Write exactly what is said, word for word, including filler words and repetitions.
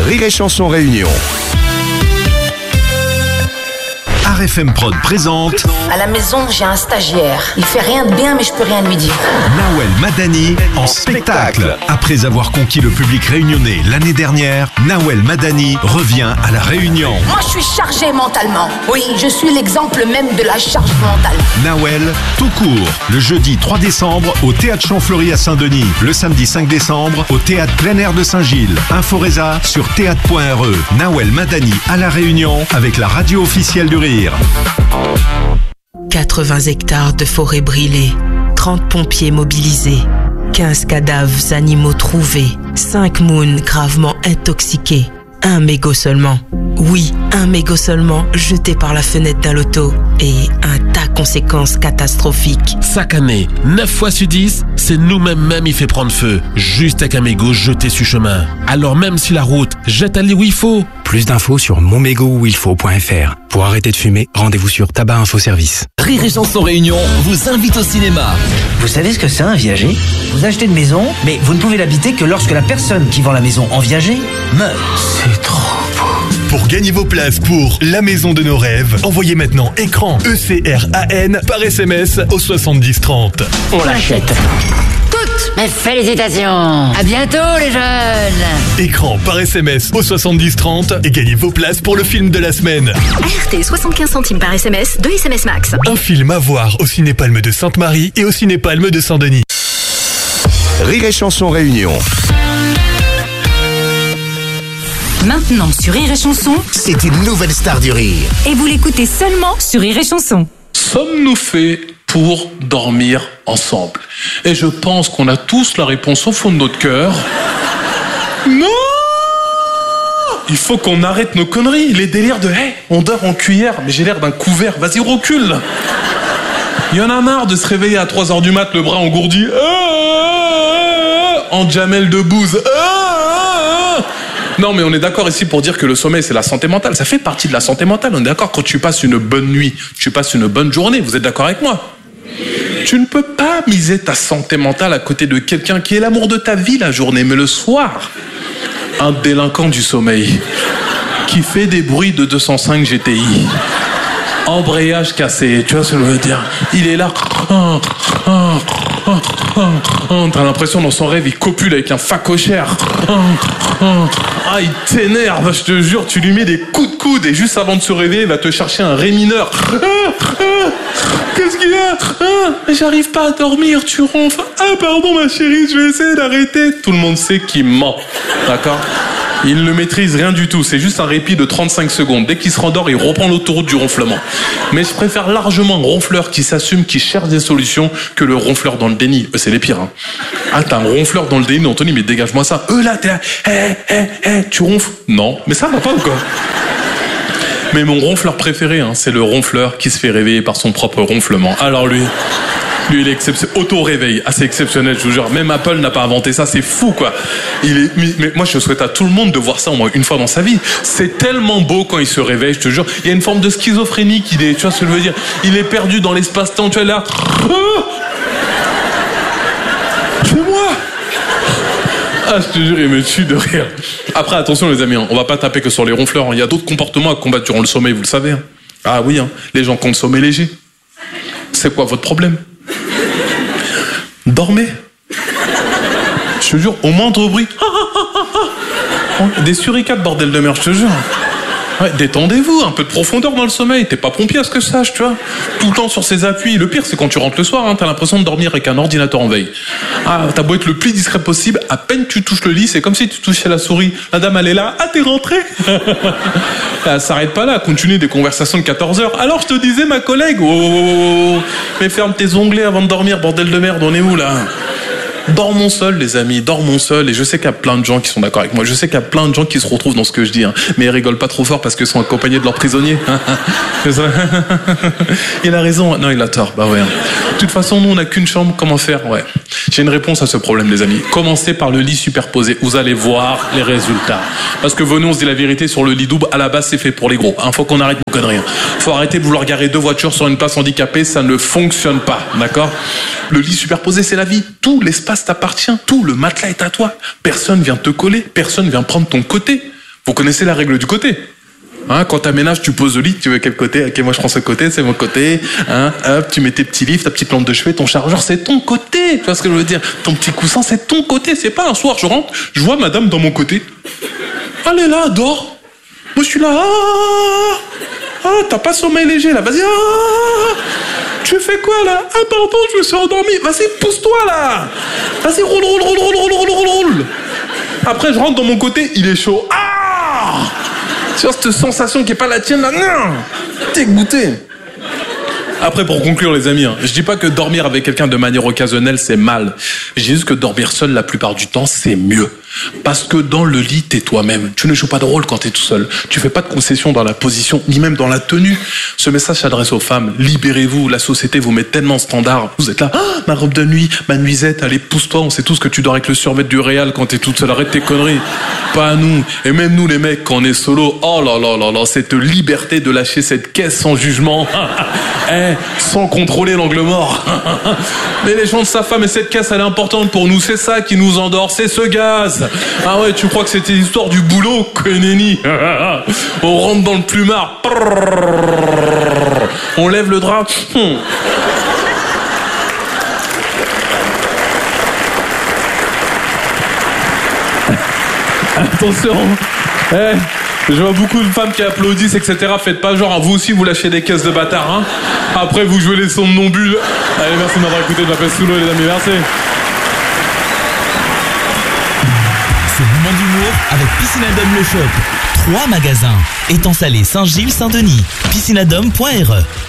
Rire et Chanson Réunion. R F M Prod présente. À la maison, j'ai un stagiaire. Il fait rien de bien, mais je peux rien lui dire. Nawel Madani en spectacle. Après avoir conquis le public réunionnais l'année dernière, Nawel Madani revient à La Réunion. Moi, je suis chargée mentalement. Oui, je suis l'exemple même de la charge mentale. Nawel, tout court. Le jeudi trois décembre au Théâtre Champfleury à Saint-Denis. Le samedi cinq décembre au Théâtre Plein Air de Saint-Gilles. Inforesa sur théâtre point r e. Nawel Madani à La Réunion avec la radio officielle du rire. quatre-vingts hectares de forêt brûlée, trente pompiers mobilisés, quinze cadavres animaux trouvés, cinq moons gravement intoxiqués, un mégot seulement. Oui, un mégot seulement jeté par la fenêtre d'un loto et un tas de conséquences catastrophiques. Chaque année, neuf fois sur dix, c'est nous-mêmes même il fait prendre feu, juste avec un mégot jeté sur chemin. Alors même si la route jette à où il faut. Plus d'infos sur mon mégot où il faut point f r. Pour arrêter de fumer, rendez-vous sur Tabac Info Service. Rire et Chanson Réunion vous invite au cinéma. Vous savez ce que c'est un viager? Vous achetez une maison, mais vous ne pouvez l'habiter que lorsque la personne qui vend la maison en viager meurt. C'est trop beau. Pour gagner vos places pour La Maison de nos rêves, envoyez maintenant écran E C R A N par S M S au soixante-dix trente. On l'achète. Toutes mes félicitations. À bientôt les jeunes. Écran par S M S au soixante-dix trente et gagnez vos places pour le film de la semaine. R T soixante-quinze centimes par S M S, deux S M S max. Un film à voir au Cinépalme de Sainte-Marie et au Cinépalme de Saint-Denis. Rire et Chanson Réunion. Maintenant sur Rire et Chanson, c'est une nouvelle star du rire. Et vous l'écoutez seulement sur Rire et Chanson. Sommes-nous faits pour dormir ensemble? Et je pense qu'on a tous la réponse au fond de notre cœur. Non! Il faut qu'on arrête nos conneries, les délires de hey, on dort en cuillère, mais j'ai l'air d'un couvert, vas-y recule. Il y en a marre de se réveiller à trois heures du mat, le bras engourdi, en Jamel Debbouze. Non mais on est d'accord ici pour dire que le sommeil c'est la santé mentale, ça fait partie de la santé mentale, on est d'accord, quand tu passes une bonne nuit, tu passes une bonne journée, vous êtes d'accord avec moi? Tu ne peux pas miser ta santé mentale à côté de quelqu'un qui est l'amour de ta vie la journée, mais le soir, un délinquant du sommeil qui fait des bruits de deux cent cinq G T I, embrayage cassé, tu vois ce que je veux dire? Il est là, t'as l'impression dans son rêve il copule avec un facochère. Ah, il t'énerve, je te jure, tu lui mets des coups de coude et juste avant de se réveiller, il va te chercher un ré mineur. Qu'est-ce qu'il y a? ah, J'arrive pas à dormir, tu ronfles. Ah pardon ma chérie, je vais essayer d'arrêter. Tout le monde sait qu'il ment, d'accord? Il ne maîtrise rien du tout, c'est juste un répit de trente-cinq secondes. Dès qu'il se rendort, il reprend l'autoroute du ronflement. Mais je préfère largement un ronfleur qui s'assume, qui cherche des solutions, que le ronfleur dans le déni. Eux, c'est les pires. Hein. Ah, t'as un ronfleur dans le déni, Anthony, mais dégage-moi ça. Eux, là, t'es là, hé, hé, hé, tu ronfles? Non, mais ça va pas ou quoi? Mais mon ronfleur préféré, hein, c'est le ronfleur qui se fait réveiller par son propre ronflement. Alors lui... Lui, il est exceptionnel. Auto-réveil, assez exceptionnel, je vous jure. Même Apple n'a pas inventé ça, c'est fou, quoi. Il est, mais moi, je souhaite à tout le monde de voir ça au moins une fois dans sa vie. C'est tellement beau quand il se réveille, je te jure. Il y a une forme de schizophrénie qu'il est, tu vois ce que je veux dire. Il est perdu dans l'espace-temps, tu vois, là. Oh c'est moi. Ah, je te jure, il me tue de rire. Après, attention, les amis, hein, on va pas taper que sur les ronfleurs. Il y a d'autres comportements à combattre durant le sommeil, vous le savez. Hein. Ah oui, hein, les gens qui ont le sommeil léger. C'est quoi votre problème? Dormez. Je te jure, au moindre bruit. Des suricates, bordel de merde, je te jure. Ouais, détendez-vous, un peu de profondeur dans le sommeil. T'es pas pompier à ce que je sache, tu vois. Tout le temps sur ses appuis. Le pire, c'est quand tu rentres le soir, hein, t'as l'impression de dormir avec un ordinateur en veille. Ah, t'as beau être le plus discret possible, à peine tu touches le lit, c'est comme si tu touchais la souris. La dame, elle est là. Ah, t'es rentré. Elle s'arrête pas là, continue des conversations de quatorze heures. Alors, je te disais, ma collègue. Oh, oh, oh, oh. Mais ferme tes onglets avant de dormir, bordel de merde. On est où, là? Dormons seuls, les amis, dormons seuls. Et je sais qu'il y a plein de gens qui sont d'accord avec moi. Je sais qu'il y a plein de gens qui se retrouvent dans ce que je dis. Hein. Mais ils rigolent pas trop fort parce qu'ils sont accompagnés de leurs prisonniers. Il a raison. Non, il a tort. Bah ouais. De toute façon, nous, on n'a qu'une chambre. Comment faire? Ouais. J'ai une réponse à ce problème, les amis. Commencez par le lit superposé. Vous allez voir les résultats. Parce que venez, on se dit la vérité, sur le lit double, à la base, c'est fait pour les gros. Hein, faut qu'on arrête nos conneries. Faut arrêter de vouloir garer deux voitures sur une place handicapée. Ça ne fonctionne pas. D'accord? Le lit superposé, c'est la vie. Tout l'espace t'appartient. Tout le matelas est à toi. Personne vient te coller. Personne vient prendre ton côté. Vous connaissez la règle du côté. Hein, quand t'aménages, tu poses le lit, tu veux quel côté? Ok, moi je prends ce côté, c'est mon côté. Hein, hop, tu mets tes petits livres, ta petite lampe de chevet, ton chargeur, c'est ton côté. Tu vois ce que je veux dire? Ton petit coussin, c'est ton côté. C'est pas un soir, je rentre, je vois madame dans mon côté. Elle est là, dors. Moi je suis là. Ah, ah t'as pas sommeil léger là, vas-y. Ah, tu fais quoi là? Ah pardon, je me suis endormi. Vas-y, pousse-toi là. Vas-y, roule, roule, roule, roule, roule, roule, roule, roule. Après, je rentre dans mon côté, il est chaud. Ah! Tu vois cette sensation qui est pas la tienne là, non, t'es goûté. Après, pour conclure les amis, hein, je dis pas que dormir avec quelqu'un de manière occasionnelle c'est mal. Je dis juste que dormir seul la plupart du temps c'est mieux. Parce que dans le lit t'es toi-même. Tu ne joues pas de rôle quand t'es tout seul. Tu fais pas de concessions dans la position ni même dans la tenue. Ce message s'adresse aux femmes. Libérez-vous. La société vous met tellement standard. Vous êtes là, ah, ma robe de nuit, ma nuisette, allez pousse-toi. On sait tous que tu dors avec le survêt du Real quand t'es toute seule. Arrête tes conneries. Pas nous. Et même nous les mecs quand on est solo. Oh là là là là, cette liberté de lâcher cette caisse sans jugement. Eh, sans contrôler l'angle mort. Mais les gens de sa femme et cette caisse elle est importante pour nous. C'est ça qui nous endort. C'est ce gaz. Ah ouais, tu crois que c'était l'histoire du boulot, Keneni? On rentre dans le plumard. On lève le drap. Attention. Eh, je vois beaucoup de femmes qui applaudissent, et cetera. Faites pas genre, hein, vous aussi vous lâchez des caisses de bâtards. Hein. Après vous jouez les sons de non-bulles. Allez, merci de m'avoir écouté. Je m'appelle Soulo les amis, merci. Ce moment d'humour avec Piscinadome Le Shop. Trois magasins. Étang Salé, Saint-Gilles, Saint-Denis. piscinadome point r e